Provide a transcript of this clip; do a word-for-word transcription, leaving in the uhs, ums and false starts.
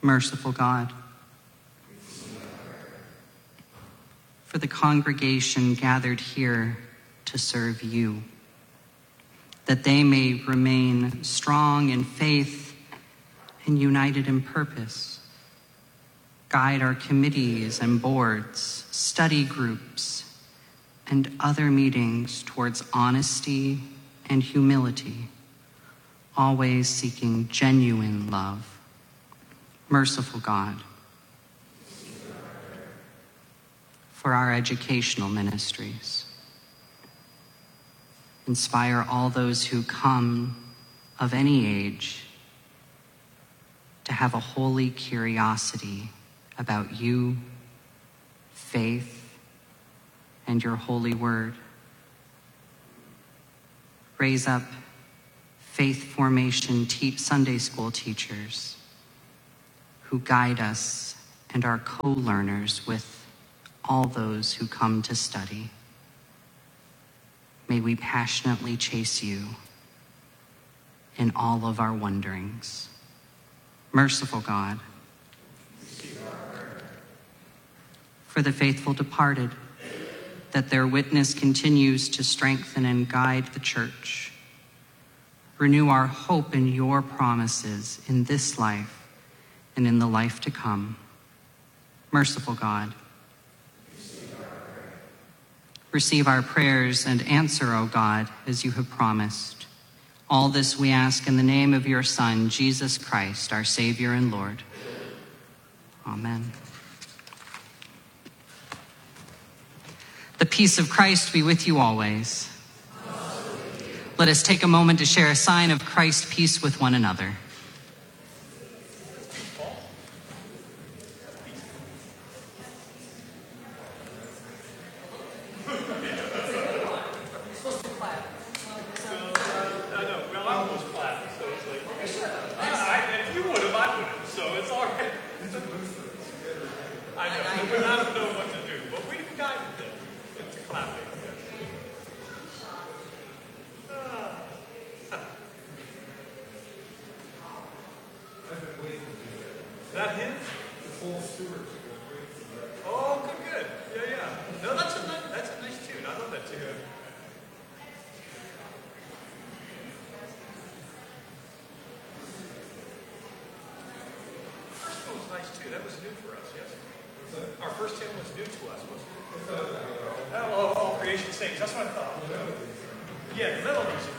Merciful God, for the congregation gathered here to serve you, that they may remain strong in faith and united in purpose. Guide our committees and boards, study groups, and other meetings towards honesty and humility, always seeking genuine love. Merciful God, for our educational ministries, inspire all those who come of any age to have a holy curiosity about you, faith, and your holy word. Raise up faith formation te- Sunday school teachers who guide us and are co-learners with all those who come to study. May we passionately chase you in all of our wanderings. Merciful God, for the faithful departed, that their witness continues to strengthen and guide the church. Renew our hope in your promises in this life and in the life to come. Merciful God, receive our prayers and answer, O God, as you have promised. All this we ask in the name of your Son, Jesus Christ, our Savior and Lord. Amen. The peace of Christ be with you always. Let us take a moment to share a sign of Christ's peace with one another. That him? The full Stewart. Oh, good, good. Yeah, yeah. No, that's a nice, that's a nice tune. I love that tune. The first one was nice too. That was new for us, yes. Our first hymn was new to us, wasn't it? Oh, all creation sings. That's what I thought. Yeah, the melodies.